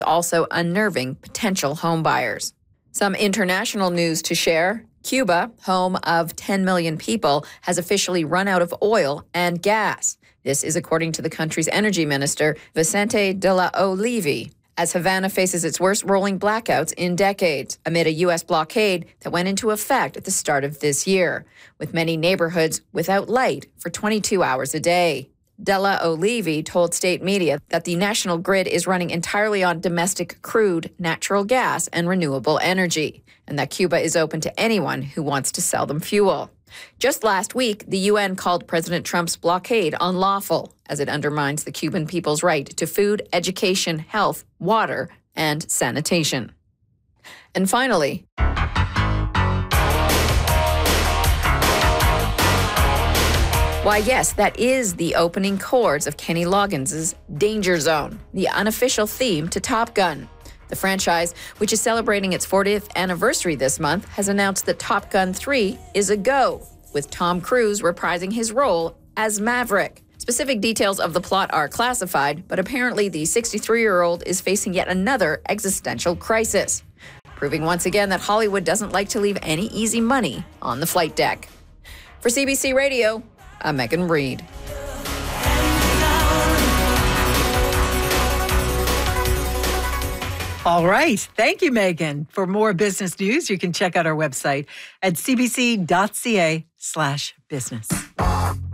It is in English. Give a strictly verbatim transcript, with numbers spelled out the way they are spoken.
also unnerving potential homebuyers. Some international news to share. Cuba, home of ten million people, has officially run out of oil and gas. This is according to the country's energy minister, Vicente de la Olive, as Havana faces its worst rolling blackouts in decades amid a U S blockade that went into effect at the start of this year, with many neighborhoods without light for twenty-two hours a day. De la Olive told state media that the national grid is running entirely on domestic crude, natural gas, and renewable energy, and that Cuba is open to anyone who wants to sell them fuel. Just last week, the U N called President Trump's blockade unlawful, as it undermines the Cuban people's right to food, education, health, water, and sanitation. And finally, why, yes, that is the opening chords of Kenny Loggins' Danger Zone, the unofficial theme to Top Gun. The franchise, which is celebrating its fortieth anniversary this month, has announced that Top Gun three is a go, with Tom Cruise reprising his role as Maverick. Specific details of the plot are classified, but apparently the sixty-three-year-old is facing yet another existential crisis, proving once again that Hollywood doesn't like to leave any easy money on the flight deck. For C B C Radio, I'm Megan Reed. All right. Thank you, Megan. For more business news, you can check out our website at cbc.ca slash business.